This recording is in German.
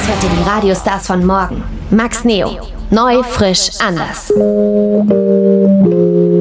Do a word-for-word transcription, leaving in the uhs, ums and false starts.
als hört ihr die Radiostars von morgen. Max Neo. Neu, frisch, anders.